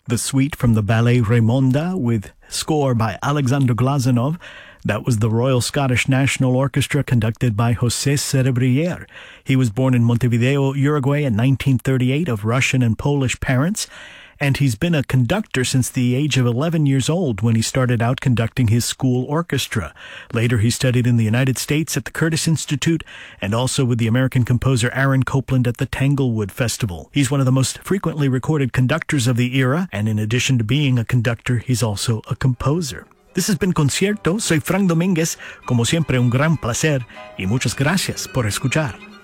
the suite from the ballet Raimonda with score by Alexander Glazunov. That was the Royal Scottish National Orchestra conducted by José Cerebrier. He was born in Montevideo, Uruguay in 1938 of Russian and Polish parents, and he's been a conductor since the age of 11 years old when he started out conducting his school orchestra. Later he studied in the United States at the Curtis Institute and also with the American composer Aaron Copland at the Tanglewood Festival. He's one of the most frequently recorded conductors of the era, and in addition to being a conductor, he's also a composer. This has been Concierto. Soy Frank Domínguez. Como siempre, un gran placer y muchas gracias por escuchar.